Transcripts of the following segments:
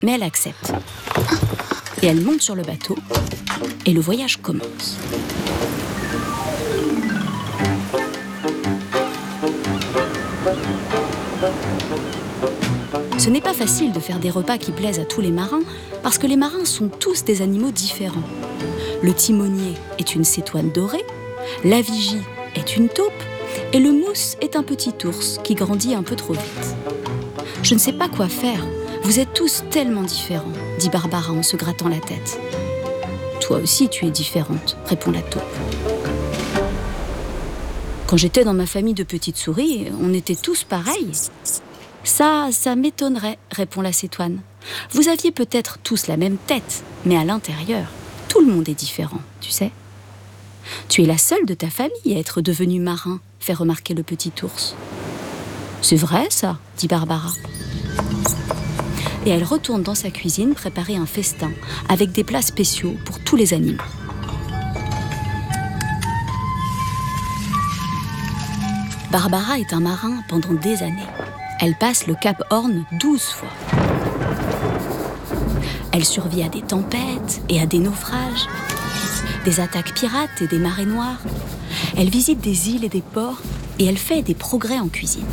mais elle accepte. Et elle monte sur le bateau, et le voyage commence. Ce n'est pas facile de faire des repas qui plaisent à tous les marins, parce que les marins sont tous des animaux différents. Le timonier est une cétoine dorée, la vigie est une taupe, et le mousse est un petit ours qui grandit un peu trop vite. « Je ne sais pas quoi faire, vous êtes tous tellement différents », dit Barbara en se grattant la tête. « Toi aussi tu es différente », répond la taupe. « Quand j'étais dans ma famille de petites souris, on était tous pareils. » Ça m'étonnerait, répond la cétoine. Vous aviez peut-être tous la même tête, mais à l'intérieur, tout le monde est différent, tu sais. Tu es la seule de ta famille à être devenue marin, fait remarquer le petit ours. C'est vrai, ça, dit Barbara. Et elle retourne dans sa cuisine préparer un festin avec des plats spéciaux pour tous les animaux. Barbara est un marin pendant des années. Elle passe le Cap Horn 12 fois. Elle survit à des tempêtes et à des naufrages, des attaques pirates et des marées noires. Elle visite des îles et des ports et elle fait des progrès en cuisine.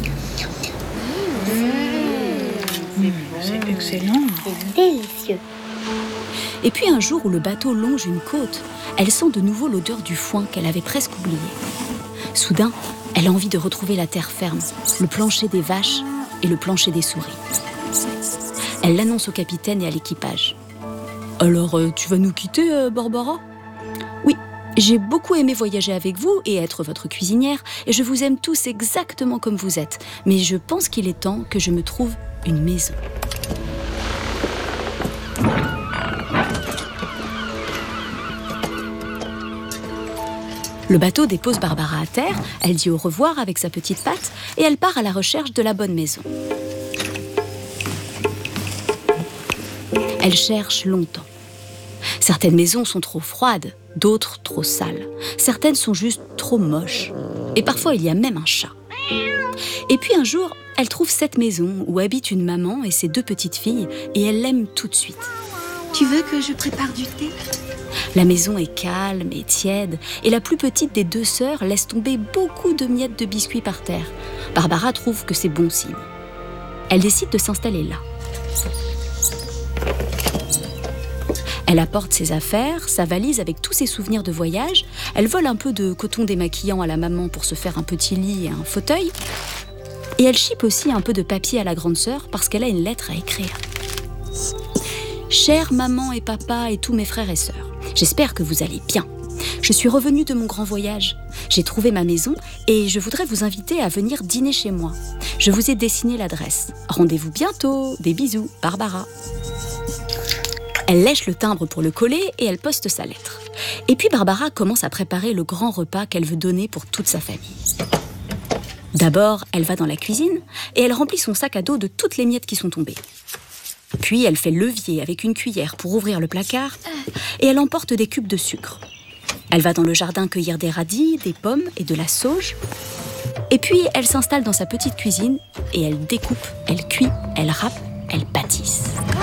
C'est excellent. C'est délicieux. Et puis un jour où le bateau longe une côte, elle sent de nouveau l'odeur du foin qu'elle avait presque oubliée. Soudain, elle a envie de retrouver la terre ferme, le plancher des vaches et le plancher des souris. Elle l'annonce au capitaine et à l'équipage. « Alors, tu vas nous quitter, Barbara ?»« Oui, j'ai beaucoup aimé voyager avec vous et être votre cuisinière, et je vous aime tous exactement comme vous êtes, mais je pense qu'il est temps que je me trouve une maison. » Le bateau dépose Barbara à terre, elle dit au revoir avec sa petite patte et elle part à la recherche de la bonne maison. Elle cherche longtemps. Certaines maisons sont trop froides, d'autres trop sales. Certaines sont juste trop moches. Et parfois, il y a même un chat. Et puis un jour, elle trouve cette maison où habite une maman et ses 2 petites filles et elle l'aime tout de suite. Tu veux que je prépare du thé ? La maison est calme et tiède et la plus petite des 2 sœurs laisse tomber beaucoup de miettes de biscuits par terre. Barbara trouve que c'est bon signe. Elle décide de s'installer là. Elle apporte ses affaires, sa valise avec tous ses souvenirs de voyage. Elle vole un peu de coton démaquillant à la maman pour se faire un petit lit et un fauteuil. Et elle chipe aussi un peu de papier à la grande sœur parce qu'elle a une lettre à écrire. Chère maman et papa et tous mes frères et sœurs, j'espère que vous allez bien. Je suis revenue de mon grand voyage. J'ai trouvé ma maison et je voudrais vous inviter à venir dîner chez moi. Je vous ai dessiné l'adresse. Rendez-vous bientôt. Des bisous, Barbara. Elle lèche le timbre pour le coller et elle poste sa lettre. Et puis Barbara commence à préparer le grand repas qu'elle veut donner pour toute sa famille. D'abord, elle va dans la cuisine et elle remplit son sac à dos de toutes les miettes qui sont tombées. Puis elle fait levier avec une cuillère pour ouvrir le placard et elle emporte des cubes de sucre. Elle va dans le jardin cueillir des radis, des pommes et de la sauge. Et puis elle s'installe dans sa petite cuisine et elle découpe, elle cuit, elle râpe, elle pâtisse.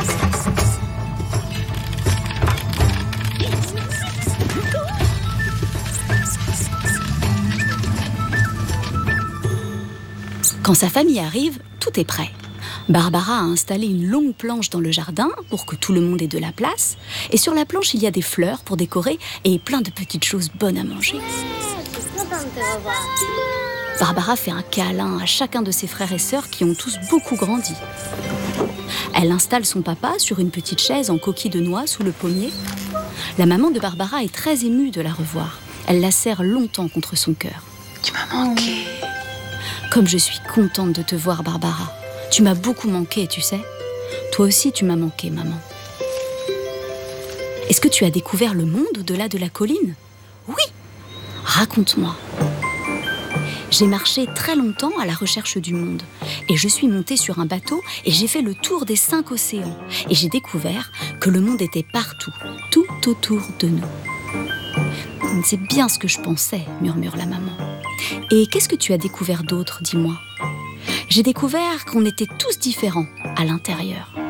Quand sa famille arrive, tout est prêt. Barbara a installé une longue planche dans le jardin pour que tout le monde ait de la place. Et sur la planche, il y a des fleurs pour décorer et plein de petites choses bonnes à manger. Je suis contente de te revoir. Barbara fait un câlin à chacun de ses frères et sœurs qui ont tous beaucoup grandi. Elle installe son papa sur une petite chaise en coquille de noix sous le pommier. La maman de Barbara est très émue de la revoir. Elle la serre longtemps contre son cœur. Tu m'as manqué. Comme je suis contente de te voir, Barbara. Tu m'as beaucoup manqué, tu sais. Toi aussi, tu m'as manqué, maman. Est-ce que tu as découvert le monde au-delà de la colline ? Oui. Raconte-moi. J'ai marché très longtemps à la recherche du monde. Et je suis montée sur un bateau et j'ai fait le tour des 5 océans. Et j'ai découvert que le monde était partout, tout autour de nous. C'est bien ce que je pensais, murmure la maman. Et qu'est-ce que tu as découvert d'autre, dis-moi ? J'ai découvert qu'on était tous différents à l'intérieur.